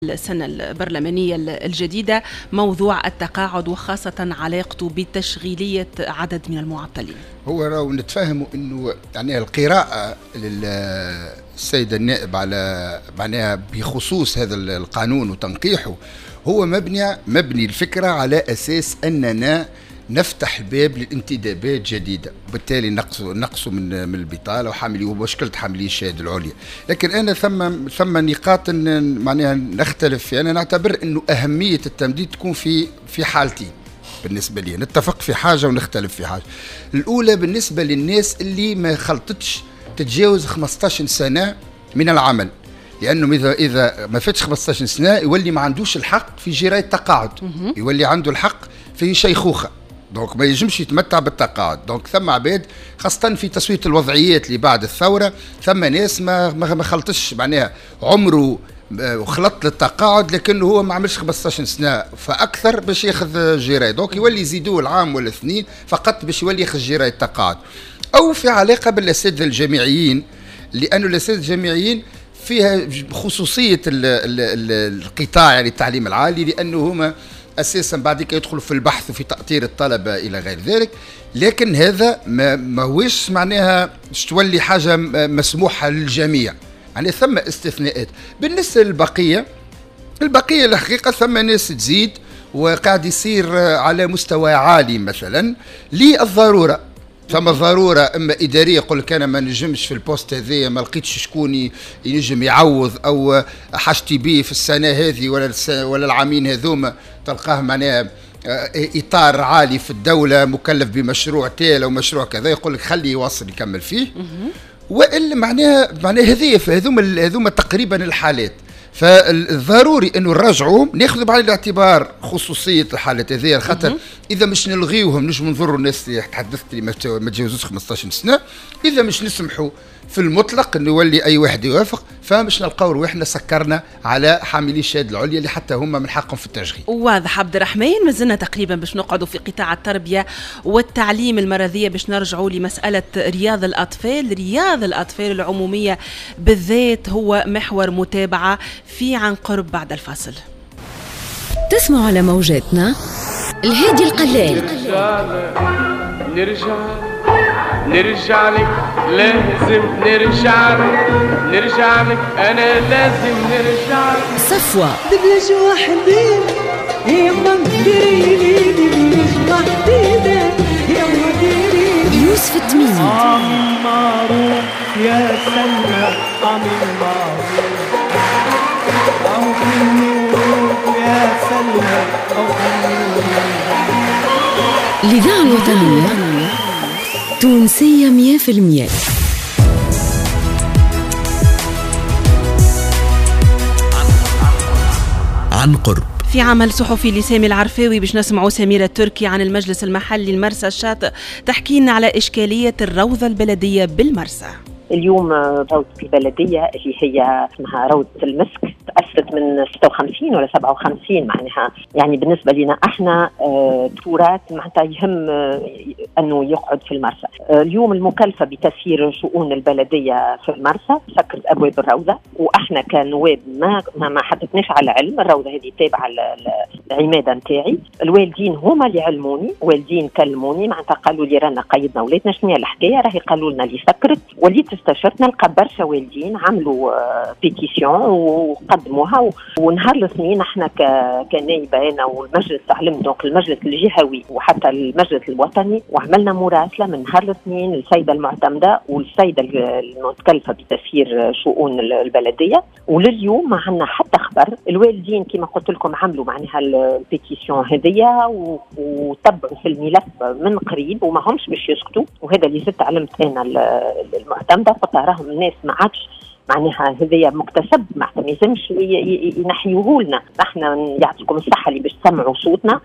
السنة البرلمانية الجديدة موضوع التقاعد وخاصة علاقته بتشغيلية عدد من المعطلين. هو راهو نتفاهموا انه يعني القراءة للسيد النائب على معناها بخصوص هذا القانون وتنقيحه هو مبني الفكرة على اساس اننا نفتح الباب للانتدابات جديدة، وبالتالي نقصوا من البطالة ومشكلة حاملي الشهادة العليا. لكن أنا ثم نقاط معناها نختلف فيها. أنا نعتبر أنه أهمية التمديد تكون في حالتين بالنسبة لي، نتفق في حاجة ونختلف في حاجة. الأولى بالنسبة للناس اللي ما خلطتش تتجاوز 15 سنة من العمل، لأنه إذا ما فاتش 15 سنة يولي ما عندوش الحق في جراية التقاعد، يولي عنده الحق في شيخوخة، دونك ما يجمش يتمتع بالتقاعد. دونك ثم عباد خاصة في تسوية الوضعيات اللي بعد الثورة، ثم ناس ما خلطش معناها عمره وخلط للتقاعد لكنه هو ما عملش 15 سنة فأكثر باش ياخذ جراية، دونك يولي يزيدوه العام ولا اثنين فقط باش يولي ياخذ جراية التقاعد. أو في علاقة بالأساتذة الجامعيين، لأنه الأساتذة الجامعيين فيها خصوصية القطاع يعني التعليم العالي، لأنه هما أساسا بعد يدخلوا في البحث وفي تأطير الطلبة إلى غير ذلك. لكن هذا ما هوش معناها تولي حاجة مسموحة للجميع، يعني ثم استثناءات. بالنسبة للبقية الحقيقة ثم ناس تزيد وقاعد يصير على مستوى عالي مثلا للضرورة. ثم ضرورة إما إدارية، يقول لك أنا ما نجمش في البوست هذه، ما لقيتش شكون ينجم يعوض، أو حاجتي بيه في السنة هذه ولا العامين هذوما تلقاه معناها إطار عالي في الدولة مكلف بمشروع تيل أو مشروع كذا، يقول لك خليه يواصل يكمل فيه. وإلا معناها هذوما تقريبا الحالات. فالضروري انه نرجعوهم ناخذ بعين الاعتبار خصوصيه الحالات هذه، خاطر اذا مش نلغيوهم نجم نضروا الناس اللي تحدثت لي ما تجاوزوش 15 سنه، اذا مش نسمحوا في المطلق انه يولي اي واحد يوافق، فمش نلقاو روحنا سكرنا على حاملي الشهاده العليا اللي حتى هم من حقهم في التشغيل. واضح عبد الرحمن. مازلنا تقريبا باش نقعدوا في قطاع التربيه والتعليم المرضيه، باش نرجعوا لمساله رياض الاطفال العموميه بالذات هو محور متابعه في عن قرب بعد الفاصل. تسمع على موجاتنا الهادي القلال. نرجع لك لازم نرجع لك أنا لازم نرجع لك. صفوة دبلج وحدين يما ديريلي دبلج وحدين يما ديريلي. يوسف التميمي معروف يا سلمى معروف يا سلمى الإذاعة الوطنية تونسية 100%. عن قرب في عمل صحفي لسامي العرفاوي باش نسمعوا سميرة التركي عن المجلس المحلي المرسى الشاطئ تحكي لنا على إشكالية الروضة البلدية بالمرسى. اليوم روضة البلدية اللي هي اسمها روضة المسك تأسست من 56 ولا 57 معناها، يعني بالنسبة لنا احنا تراث معناتها يهم انه يقعد في المرسى. اليوم المكلفة بتسيير شؤون البلدية في المرسى سكرت ابواب الروضة، واحنا كنواب ما حطتناش على علم. الروضة هذه تابعة للعمادة نتاعي، الوالدين هما اللي علموني، والدين كلموني معناتها قالوا لي رانا قيدنا ولادنا شنو هي الحكاية، راهي قالوا لنا اللي سكرت. وليت استشرت نلقى برشا والدين عملوا بيتيسيون وقدموها، ونهار الاثنين احنا كنايبه انا والمجلس علم دونك المجلس الجهوي وحتى المجلس الوطني، وعملنا مراسله من نهار الاثنين للسيده المعتمده والسيده المتكلفه بتسيير شؤون البلديه، ولليوم ما عندنا حتى خبر. الوالدين كما قلت لكم عملوا معناها البيتيسيون هذيا وتبعوا في الملف من قريب وما همش باش يسكتوا. وهذا اللي زدت علمت انا المعتمده، قلت راهم الناس ما عادش معناها هذيا مكتسب ما يلزمش ينحيوه لنا، احنا يعطيكم الصحه اللي باش تسمعوا صوتنا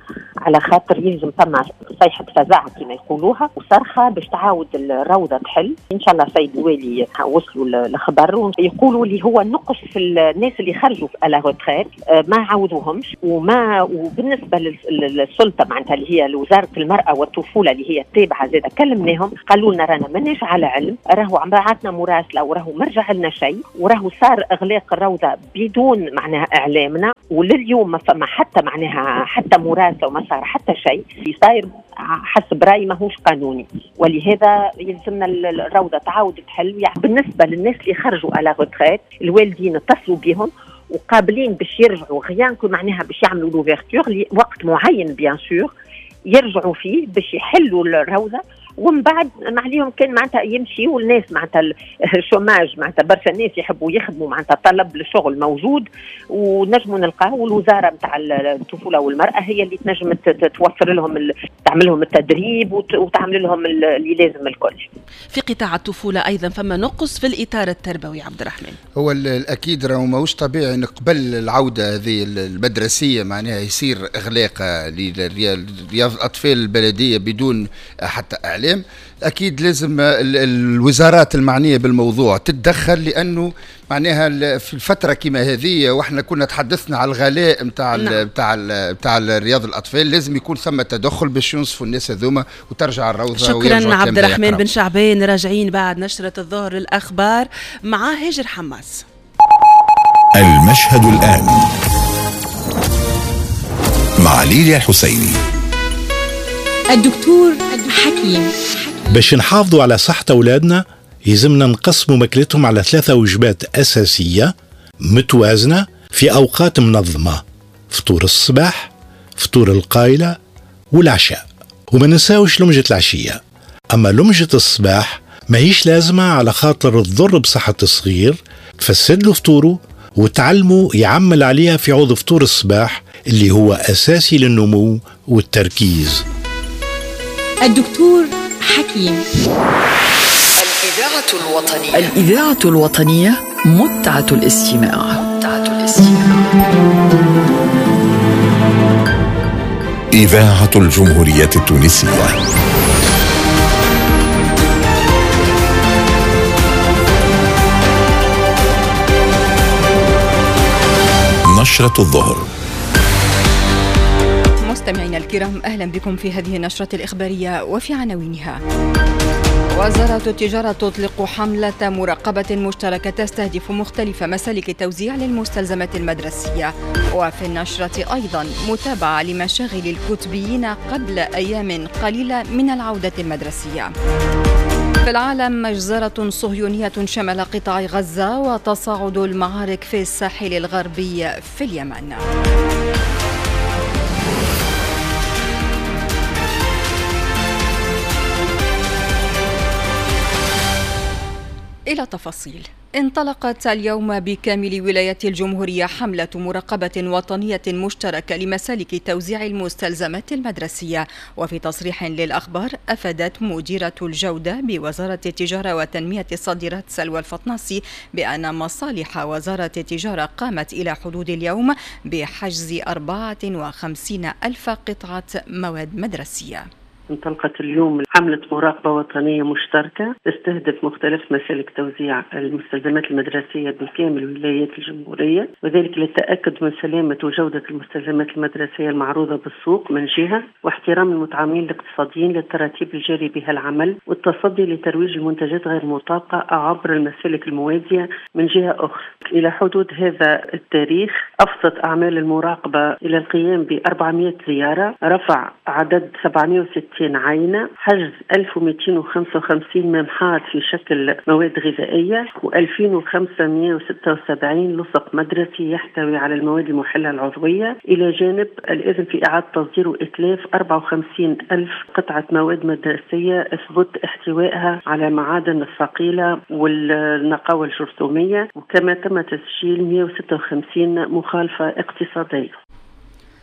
على خاطر يلزم فما صيحة فزاعة كما يقولوها وصرخة باش تعاود الروضة تحل. إن شاء الله سيد الوالي وصلوا الخبر يقولوا لي هو نقص في الناس اللي خرجوا على روتريت ما عاودوهمش وبالنسبة للسلطة معناتها اللي هي وزارة المرأة والطفولة اللي هي التابعة زادة كلمناهم قالوا لنا رانا ماناش على علم، راهو بعثنا مراسلة وراهو ما رجع لنا شيء وراهو صار إغلاق الروضة بدون معناها إعلامنا، ولليوم ما فما حتى معناها حتى مراسلة وما صار حتى شيء صاير حسب رأي ماهوش قانوني، ولهذا يلزمنا الروضة تعاود تحل. يعني بالنسبة للناس اللي خرجوا على روتريت الوالدين اتصلوا بهم وقابلين باش يرجعوا غيانكو معناها باش يعملوا لوفيرتور لوقت معين بيان سور يرجعوا فيه باش يحلوا الروضة، ومن بعد ما عليهم كان معناتها يمشي والناس معناتها الشوماج معناتها برشا ناس يحبوا يخدموا معناتها طلب الشغل موجود ونجموا نلقاه، والوزاره نتاع الطفوله والمراه هي اللي تنجم توفر لهم تعمل لهم التدريب وتعمل لهم اللي لازم الكل. في قطاع الطفوله ايضا فما نقص في الاطار التربوي عبد الرحمن. هو الاكيد راهو ماهوش طبيعي ان قبل العوده هذه المدرسيه معناها يصير اغلاق لرياض الاطفال البلديه بدون حتى اعلام. أكيد لازم الوزارات المعنية بالموضوع تتدخل، لأنه معناها في الفترة كما هذه وإحنا كنا تحدثنا على الغلاء متاع رياض الأطفال، لازم يكون ثم تدخل باش ينصفوا الناس هذوما وترجع الروضة. شكرا عبد الرحمن بن شعبان. راجعين بعد نشرة الظهر الأخبار مع هاجر حماس. المشهد الآن مع ليليا الحسيني. الدكتور حكيم. باش نحافظوا على صحة أولادنا يلزمنا نقسموا ماكلتهم على 3 وجبات أساسية متوازنة في أوقات منظمة: فطور الصباح، فطور القايلة، والعشاء. وما ننساوش لمجة العشية. أما لمجة الصباح ما هيش لازمة على خاطر تضر بصحة الصغير، تفسد له فطوره وتعلمه يعمل عليها في عوض فطور الصباح اللي هو أساسي للنمو والتركيز. الدكتور حكيم. الإذاعة الوطنية متعة الاستماع. إذاعة الجمهورية التونسية. نشرة الظهر. مستمعينا الكرام، أهلا بكم في هذه النشرة الإخبارية وفي عناوينها. وزارة التجارة تطلق حملة مراقبة مشتركة تستهدف مختلف مسالك توزيع للمستلزمات المدرسية. وفي النشرة أيضا متابعة لمشاغل الكتبيين قبل أيام قليلة من العودة المدرسية. في العالم مجزرة صهيونية شمال قطاع غزة وتصاعد المعارك في الساحل الغربي في اليمن. إلى تفاصيل. انطلقت اليوم بكامل ولايات الجمهورية حملة مراقبة وطنية مشتركة لمسالك توزيع المستلزمات المدرسية. وفي تصريح للأخبار أفادت مديرة الجودة بوزارة التجارة وتنمية الصادرات سلوى الفطناسي بأن مصالح وزارة التجارة قامت إلى حدود اليوم بحجز 54,000 قطعة مواد مدرسية. انطلقت اليوم حملة مراقبة وطنية مشتركة تستهدف مختلف مسالك توزيع المستلزمات المدرسية بكامل ولايات الجمهورية، وذلك للتأكد من سلامة وجودة المستلزمات المدرسية المعروضة بالسوق من جهة، واحترام المتعاملين الاقتصاديين للتراتيب الجاري بها العمل، والتصدي لترويج المنتجات غير المطابقة عبر المسالك الموازية من جهة أخرى. إلى حدود هذا التاريخ أفضت أعمال المراقبة إلى القيام ب 400 زيارة، رفع عدد 760 عينة، حجز 1255 ممحات في شكل مواد غذائية، و2576 لصق مدرسي يحتوي على المواد المحلة العضوية، إلى جانب الإذن في إعادة تصدير وإتلاف 54,000 قطعة مواد مدرسية اثبت احتوائها على معادن الثقيلة والنقاوة الجرثومية، وكما تم تسجيل 156 مخالفة اقتصادية.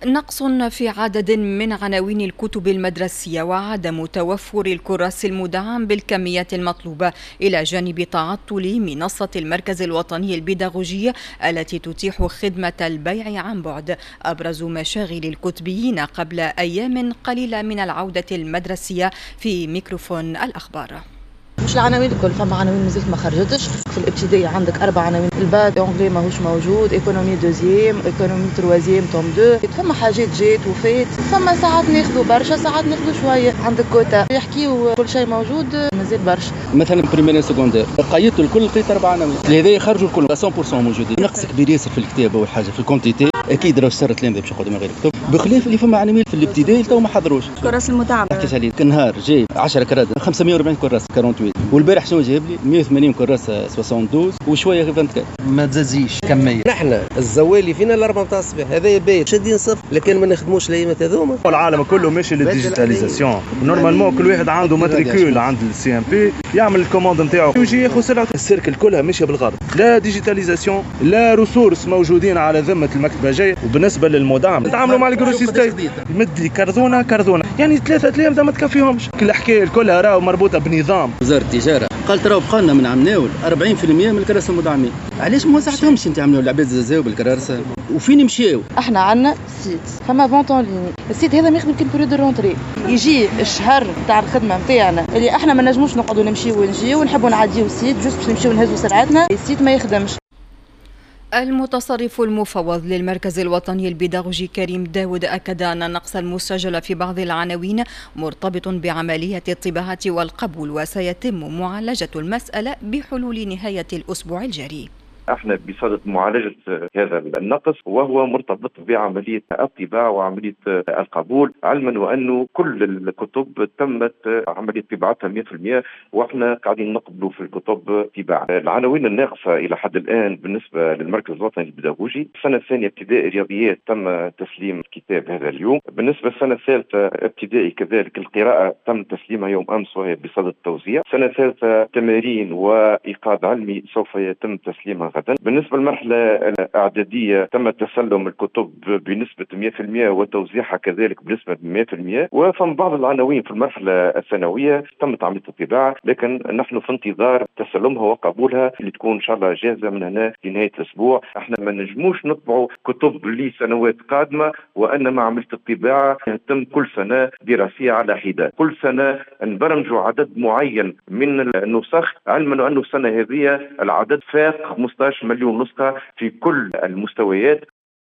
نقص في عدد من عناوين الكتب المدرسية وعدم توفر الكراس المدعم بالكميات المطلوبة إلى جانب تعطل منصة المركز الوطني البيداغوجي التي تتيح خدمة البيع عن بعد أبرز مشاغل الكتبيين قبل أيام قليلة من العودة المدرسية في ميكروفون الأخبار. مش العناوين الكل، فما عناوين مازالت ما خرجتش. في الابتدائي عندك 4 عناوين، الباك اونغلي ماهوش موجود، ايكونومي دوزيام، ايكونومي تروازيام توم 2. فما حاجات جات وفات، فما ساعات ناخذوا برشا ساعات ناخذوا شويه. عندك كوتا يحكيوا كل شيء موجود، مازال برشا. مثلا بريمير سكوندير قيدت الكل، لقيت 4 عناوين، هذا يخرجوا الكل 100% موجودين. نقص كبير ياسر في الكتابه والحاجه في الكونتيتي، اكيد راه صارت تلامذه باش يقعدوا من غير كتب، بخلاف اللي فما عناوين في الابتدائي تو ما حضروش. الكراس المدعمه حكيت عليه كنهار جاي 10 كرات 540 كراس 48، والبارح شنو جايب لي 180 كراس 72 وشويه غير 24. ما تزازيش كميه. نحن الزوالي فينا ال4 تاع الصباح، هذا باين شادين صف، لكن ما نخدموش الايامات هذوما. العالم كله ماشي للديجيتاليزاسيون، نورمالمون كل واحد عنده ماتريكول عند السي ام بي يعمل الكوموند نتاعو ويجي ياخذ سلعه. السيركل كلها ماشيه بالغرب، لا ديجيتاليزاسيون لا ريسورس موجودين على ذمه المكتبه جاي. وبالنسبه للمدعم نتعاملوا مع الجروسيستي، يمد لي كرذونه يعني 3 تلامذه ما تكفيهمش. الحكايه كلها راهو مربوطه بنظام. وزاره التجاره قالت راهو بقى لنا من عام ناول 40% من الكراسي المدعمين، علاش ما وزعتهمش انت؟ عملوا العباد زازاو بالكراسي وفين مشاو؟ احنا عندنا سيت، فما فونت اون ليني، السيت هذا ما يخدم كل بريود الرونتري، يجي الشهر تاع الخدمه نتاعنا اللي احنا ما نجموش نقعدوا نمشيو ونجيو ونحبوا نعديو السيت جوست باش نمشيو نهزوا سلعتنا، السيت ما يخدمش. المتصرف المفوض للمركز الوطني البيداغوجي كريم داود أكد أن النقص المسجل في بعض العناوين مرتبط بعملية الطباعة والقبول، وسيتم معالجة المسألة بحلول نهاية الأسبوع الجاري. احنا بصدد معالجه هذا النقص، وهو مرتبط بعمليه الطباعه وعمليه القبول، علما وانه كل الكتب تمت عمليه طباعتها 100%، واحنا قاعدين نقبلوا في الكتب طباعه. العناوين الناقصه الى حد الان بالنسبه للمركز الوطني البيداغوجي، السنه الثانيه ابتدائي رياضيات تم تسليم الكتاب هذا اليوم. بالنسبه للسنه الثالثه ابتدائي كذلك القراءه تم تسليمها يوم امس وهي بصدد التوزيع. السنه الثالثه تمارين وايقاظ علمي سوف يتم تسليمها غدا. بالنسبة للمرحلة الإعدادية تم تسلم الكتب بنسبة 100% وتوزيعها كذلك بنسبة 100%، وفم بعض العناوين في المرحلة الثانوية تمت عملية الطباعة، لكن نحن في انتظار تسلمها وقبولها اللي تكون إن شاء الله جاهزة من هنا لنهاية الأسبوع. احنا ما نجموش نطبعوا كتب لسنوات قادمة، وإنما عملية الطباعة تتم كل سنة دراسية على حدة، كل سنة نبرمجوا عدد معين من النسخ، علما أنه السنة هذه العدد فاق 15 مليون نسخة في كل المستويات.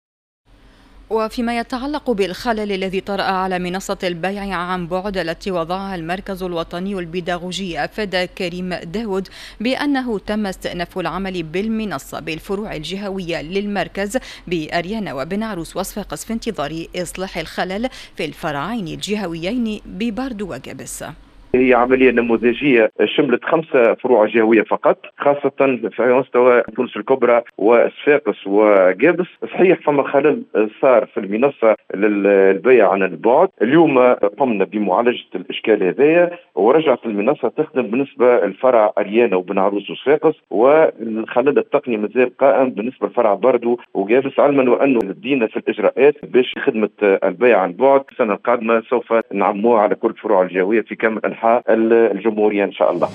وفيما يتعلق بالخلل الذي طرأ على منصة البيع عن بعد التي وضعها المركز الوطني البيداغوجي، أفاد كريم داود بأنه تم استئناف العمل بالمنصة بالفروع الجهوية للمركز بأريانا وبن عروس وصفاقس في انتظار إصلاح الخلل في الفرعين الجهويين بباردو وجابس. هي عملية نموذجية شملت 5 فروع جهوية فقط، خاصة في مستوى تونس الكبرى وصفاقس وجابس. صحيح فما خلل صار في المنصة للبيع عن البعد، اليوم قمنا بمعالجة الإشكال هذايا ورجعت المنصة تخدم بالنسبة للفرع أريانا وبن عروس وصفاقس، والخلل التقني مازال قائم بالنسبة لفرع باردو وجابس، علما وأنه بدينا في الإجراءات باش خدمة البيع عن بعد السنة القادمة سوف نعموها على كل الفروع الجهوية في كامل أنحاء الجمهورية إن شاء الله.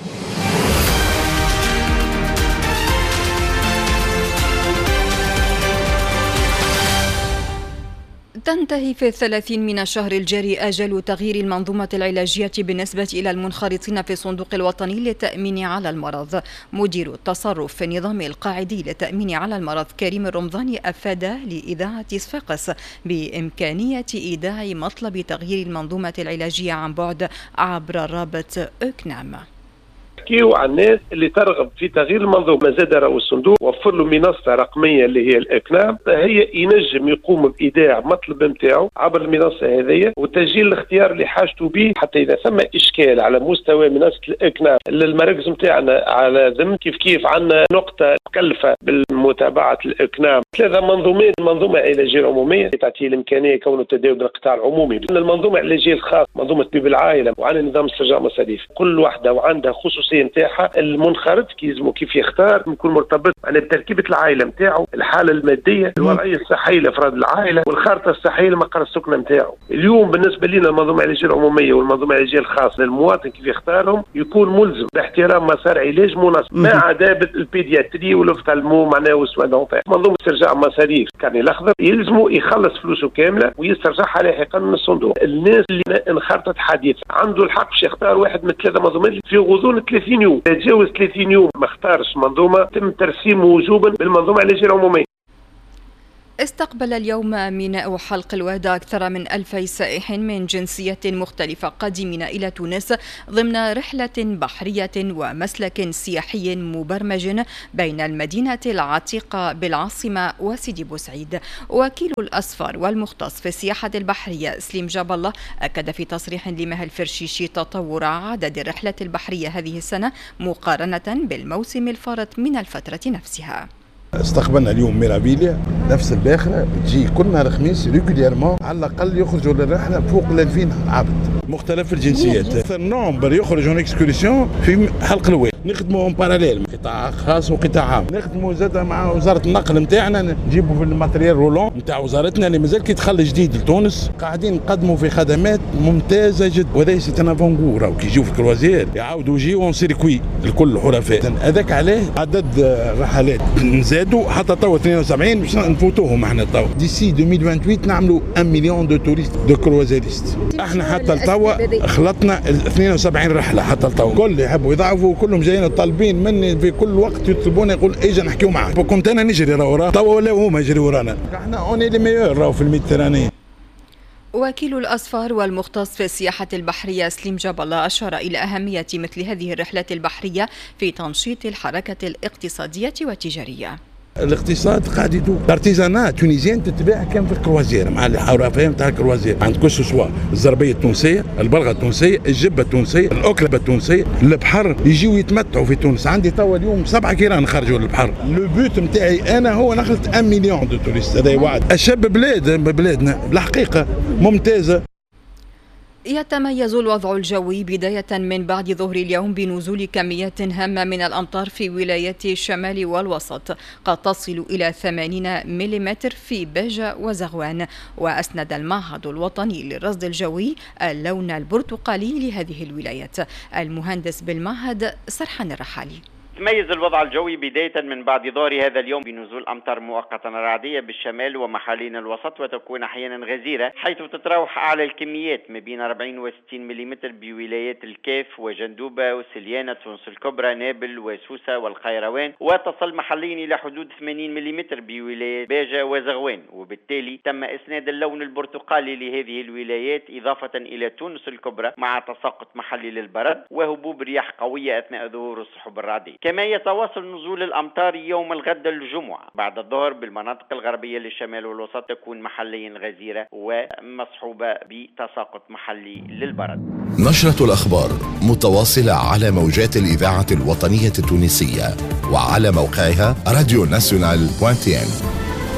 تنتهي في 30 من الشهر الجاري آجال تغيير المنظومة العلاجية بالنسبة إلى المنخرطين في الصندوق الوطني للتأمين على المرض. مدير التصرف في النظام القاعدي للتأمين على المرض كريم الرمضاني أفاد لإذاعة صفاقس بإمكانية إيداع مطلب تغيير المنظومة العلاجية عن بعد عبر رابط أكنام. نحكيو عن الناس اللي ترغب في تغيير المنظومه. زاد رئيس الصندوق وفر له منصه رقميه اللي هي الاكنام، هي ينجم يقوم بايداع مطلب نتاعو عبر المنصه هذه وتسجيل الاختيار اللي حاجته به، حتى اذا ثم اشكال على مستوى منصه الاكنام للمراكز نتاعنا على ذم كيف عندنا نقطه مكلفه بالمتابعه الاكنام. 3 منظومات، منظومه علاجيه عموميه تعطي الامكانيه كونه التداول بالقطاع العمومي، المنظومه العلاجيه الخاصه منظومه طبيب العائله، وعن نظام استرجاع مصاريف، كل واحده وعندها خصوصيه العلاجيه نتاعها. المنخرط كيف يختار يكون مرتبط بتركيبه العائله نتاعو، الحاله الماديه، الوضعيه الصحيه لافراد العائله، والخارطه الصحيه لمقر السكنه نتاعو. اليوم بالنسبه لنا المنظومه العلاجيه العموميه والمنظومه العلاجيه الخاصه للمواطن كيف يختارهم يكون ملزم باحترام مسار علاج مناسب مع دابه البيدياتري والاوفثالمو معناها والسوان دونتير. منظومه استرجاع مصاريف الكارني الاخضر يلزموا يخلص فلوسه كامله ويسترجعها لاحقا من الصندوق. الناس اللي انخرطت حديثا عنده الحق باش يختار واحد من 3 منظومات في غضون 30 يوم. تجاوز 30 يوم ما اختارش منظومه تم ترسيمه وجوبا بالمنظومه العلاجيه العموميه. استقبل اليوم ميناء حلق الوادة أكثر من 2000 سائح من جنسيات مختلفة قادمين إلى تونس ضمن رحلة بحرية ومسلك سياحي مبرمج بين المدينة العتيقة بالعاصمة وسيدي بوسعيد. وكيل الأسفار والمختص في السياحة البحرية سليم جاب الله أكد في تصريح لمها الفرشيشي تطور عدد الرحلات البحرية هذه السنة مقارنة بالموسم الفارط من الفترة نفسها. استقبلنا اليوم ميرابيليا نفس الباخرة بتجي كل نهار خميس ريغوليرمون على الأقل يخرجوا للرحلة فوق ال 2000 عبد مختلف الجنسيات. أكثر نومبر يخرجوا اكسكورسيون في حلق الوادي نخدموا باراليل قطاع خاص وقطاع عام. نخدموا زاد مع وزارة النقل نتاعنا نجيبوا في الماتريال رولون نتاع وزارتنا اللي مازال كي دخل جديد لتونس قاعدين نقدموا في خدمات ممتازة جدا. وهذا سي ان افونغور راهو كي يجيو في كروازير يعاودوا يجيو اون سيركوي الكل حرفاء. هذاك عليه عدد رحلات نزادوا حتى تو 72 باش نفوتوهم احنا تو ديسي 2028 نعملوا 1 مليون دو توريست دو كروازيريست. احنا حتى لتوا خلطنا 72 رحله حتى لتوا. كل يحبوا يضعفوا كلهم جايين طالبين مني في كل وقت يطلبوني يقول اجا نحكيو معاك. كنت انا نجري وراه توا ولا هما يجري ورانا. احنا اوني لي ميور راهو في الميديتراني. وكيل الأسفار والمختص في السياحة البحرية سليم جاب الله أشار إلى أهمية مثل هذه الرحلات البحرية في تنشيط الحركة الاقتصادية والتجارية. الاقتصاد قاعد يدور. الارتيزانا تونيزيان تتباع كان في الكروازير مع الحرفيه نتاع الكروازير. عندك سوا الزربيه التونسيه، البلغه التونسيه، الجبه التونسيه، الاكلبه التونسيه، البحر يجيو يتمتعوا في تونس. عندي توا اليوم 7 كيران خرجوا للبحر. لو بوت نتاعي انا هو نخلط 1 مليون دو توريست. هذا وعد الشاب بلادنا بالحقيقه ممتازه. يتميز الوضع الجوي بداية من بعد ظهر اليوم بنزول كميات هامة من الأمطار في ولايات الشمال والوسط قد تصل إلى 80 ملم في بجة وزغوان. وأسند المعهد الوطني للرصد الجوي اللون البرتقالي لهذه الولايات. المهندس بالمعهد سرحان الرحالي. يتميز الوضع الجوي بداية من بعد ظهر هذا اليوم بنزول أمطار مؤقتا رعدية بالشمال ومحالين الوسط وتكون أحيانا غزيرة حيث تتراوح أعلى الكميات ما بين 40 و 60 ملم بولايات الكاف وجندوبة وسليانة تونس الكبرى نابل وسوسة والقيروان وتصل محليا إلى حدود 80 ملم بولايات باجة وزغوان. وبالتالي تم إسناد اللون البرتقالي لهذه الولايات إضافة إلى تونس الكبرى مع تساقط محلي للبرد وهبوب رياح قوية أثناء ظهور السحب الرعدية. كما يتواصل نزول الأمطار يوم الغد الجمعة بعد الظهر بالمناطق الغربية للشمال والوسط تكون محليا غزيرة ومصحوبة بتساقط محلي للبرد. نشرة الأخبار متواصلة على موجات الإذاعة الوطنية التونسية وعلى موقعها radionational.tn.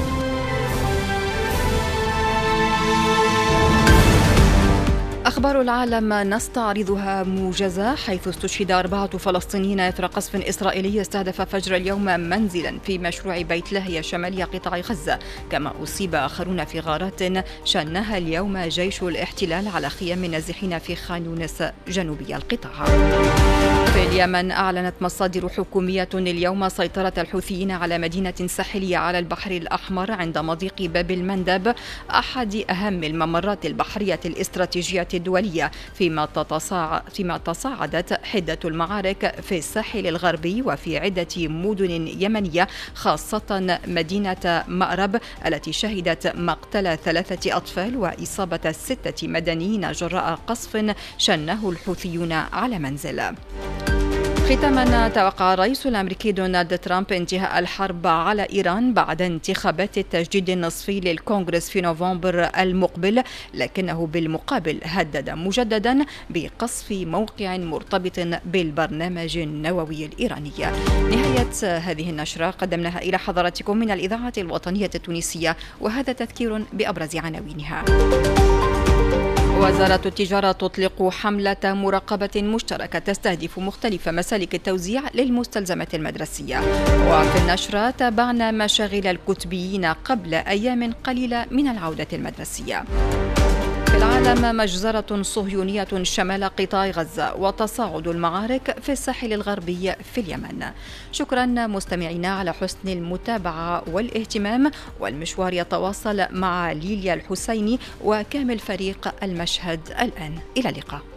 أخبار العالم نستعرضها موجزة. حيث استشهد 4 فلسطينيين إثر قصف إسرائيلي استهدف فجر اليوم منزلا في مشروع بيت لاهيا شمالي قطاع غزة. كما أصيب آخرون في غارات شنها اليوم جيش الاحتلال على خيام النازحين في خان يونس جنوبي القطاع. في اليمن أعلنت مصادر حكومية اليوم سيطرة الحوثيين على مدينة ساحلية على البحر الأحمر عند مضيق باب المندب أحد أهم الممرات البحرية الاستراتيجية الدولية. فيما تصاعدت حدة المعارك في الساحل الغربي وفي عدة مدن يمنية خاصة مدينة مأرب التي شهدت مقتل 3 أطفال وإصابة 6 مدنيين جراء قصف شنه الحوثيون على منزل. ختاما توقع الرئيس الأمريكي دونالد ترامب انتهاء الحرب على إيران بعد انتخابات التجديد النصفي للكونغرس في نوفمبر المقبل. لكنه بالمقابل هدد مجددا بقصف موقع مرتبط بالبرنامج النووي الإيراني. نهاية هذه النشرة قدمناها إلى حضراتكم من الإذاعة الوطنية التونسية وهذا تذكير بأبرز عناوينها. وزارة التجارة تطلق حملة مراقبة مشتركة تستهدف مختلف مسالك التوزيع للمستلزمات المدرسية. وفي النشرة تابعنا مشاغل الكتبيين قبل أيام قليلة من العودة المدرسية. في العالم مجزرة صهيونية شمال قطاع غزة وتصاعد المعارك في الساحل الغربي في اليمن. شكرا مستمعينا على حسن المتابعة والاهتمام، والمشوار يتواصل مع ليليا الحسيني وكامل فريق المشهد الآن. إلى اللقاء.